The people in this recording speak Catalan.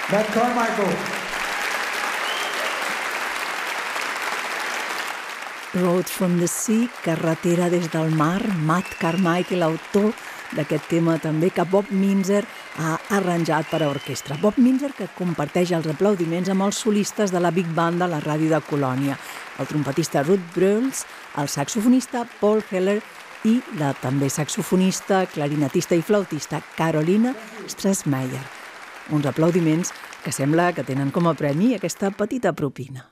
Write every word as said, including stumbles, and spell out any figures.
Matt Carmichael. Road from the Sea, carretera des del mar, Matt Carmichael, autor d'aquest tema també que Bob Minzer ha arranjat per a orquestra. Bob Minzer que comparteix els aplaudiments amb els solistes de la Big Band de la ràdio de Colònia, el trompetista Ruud Bruels, el saxofonista Paul Heller i la també saxofonista, clarinetista i flautista Carolina Strassmeyer. Uns aplaudiments que sembla que tenen com a premi aquesta petita propina.